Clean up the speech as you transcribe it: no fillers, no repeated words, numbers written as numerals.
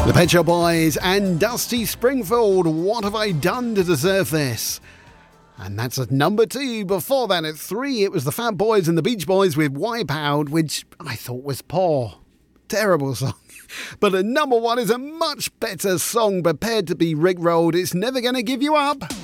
The Pet Shop Boys and Dusty Springfield, What Have I Done to Deserve This? And that's at number 2. Before that, at 3, it was the Fat Boys and the Beach Boys with Wipe Out, which I thought was poor. Terrible song. But at number 1 is a much better song, prepared to be rickrolled. It's Never Gonna Give You Up.